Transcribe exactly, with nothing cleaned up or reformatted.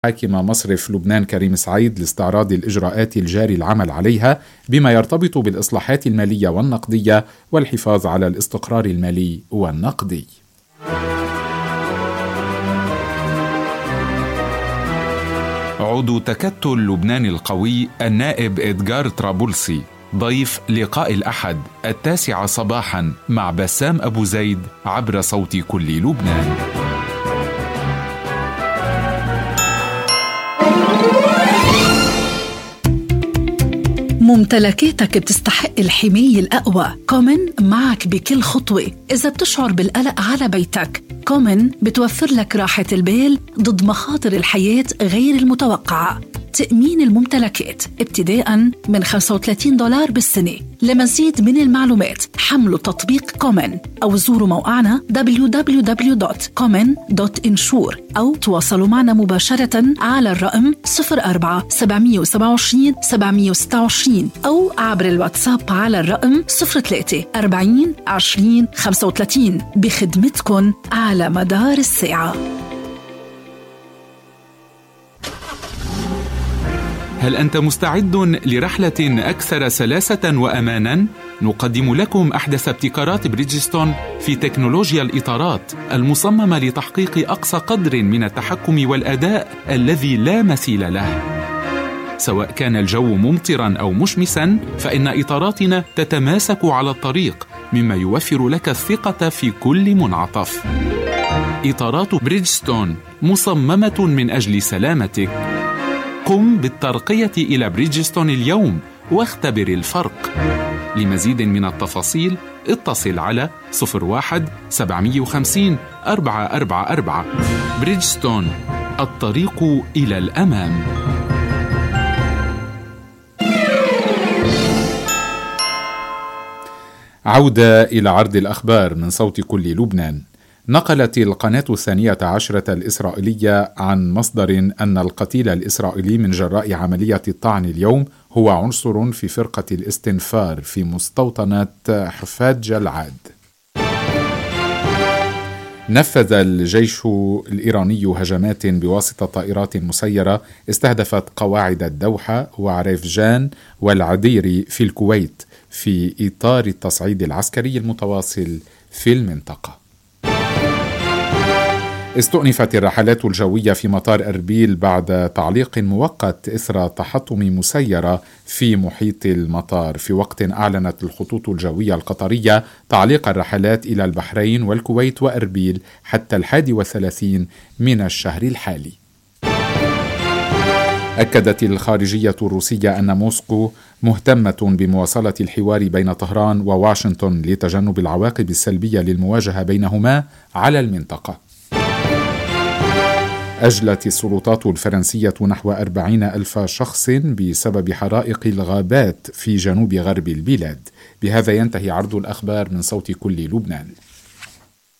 حاكم مصرف لبنان كريم سعيد لاستعراض الإجراءات الجاري العمل عليها بما يرتبط بالإصلاحات المالية والنقدية والحفاظ على الاستقرار المالي والنقدي. عضو تكتل لبنان القوي النائب إدغار طرابلسي ضيف لقاء الأحد التاسعة صباحا مع بسام أبو زيد عبر صوت كل لبنان. ممتلكاتك بتستحق الحماية الأقوى. كومن معك بكل خطوة. إذا بتشعر بالقلق على بيتك، كومن بتوفر لك راحة البال ضد مخاطر الحياة غير المتوقعة. تأمين الممتلكات ابتداءً من خمسة وثلاثين دولار بالسنة. لمزيد من المعلومات حملوا تطبيق كومن أو زوروا موقعنا دبليو دبليو دبليو دوت كومن دوت انشور أو تواصلوا معنا مباشرة على الرقم صفر أربعة سبعمية وسبعة وعشرين سبعمية وستة وعشرين أو عبر الواتساب على الرقم صفر ثلاثة أربعين عشرين خمسة وثلاثين بخدمتكن على مدار الساعة. هل أنت مستعد لرحلة أكثر سلاسة وأماناً؟ نقدم لكم أحدث ابتكارات بريدجستون في تكنولوجيا الإطارات المصممة لتحقيق أقصى قدر من التحكم والأداء الذي لا مثيل له. سواء كان الجو ممطراً أو مشمساً، فإن إطاراتنا تتماسك على الطريق، مما يوفر لك الثقة في كل منعطف. إطارات بريدجستون مصممة من أجل سلامتك. قم بالترقية إلى بريدجستون اليوم واختبر الفرق. لمزيد من التفاصيل اتصل على صفر واحد سبعمية وخمسين أربعة أربعة أربعة. بريدجستون، الطريق إلى الأمام. عودة إلى عرض الأخبار من صوت كل لبنان. نقلت القناة الثانية عشرة الإسرائيلية عن مصدر أن القتيل الإسرائيلي من جراء عملية الطعن اليوم هو عنصر في فرقة الاستنفار في مستوطنة حفاد جلعاد. نفذ الجيش الإيراني هجمات بواسطة طائرات مسيرة استهدفت قواعد الدوحة وعريفجان والعديري في الكويت في إطار التصعيد العسكري المتواصل في المنطقة. استؤنفت الرحلات الجوية في مطار أربيل بعد تعليق مؤقت إثر تحطم مسيرة في محيط المطار، في وقت أعلنت الخطوط الجوية القطرية تعليق الرحلات إلى البحرين والكويت وأربيل حتى الحادي والثلاثين من الشهر الحالي. أكدت الخارجية الروسية أن موسكو مهتمة بمواصلة الحوار بين طهران وواشنطن لتجنب العواقب السلبية للمواجهة بينهما على المنطقة. أجلت السلطات الفرنسية نحو أربعين ألف شخص بسبب حرائق الغابات في جنوب غرب البلاد. بهذا ينتهي عرض الأخبار من صوت كل لبنان.